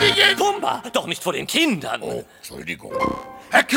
verteidigen! Pumba, doch nicht vor den Kindern. Oh, Entschuldigung.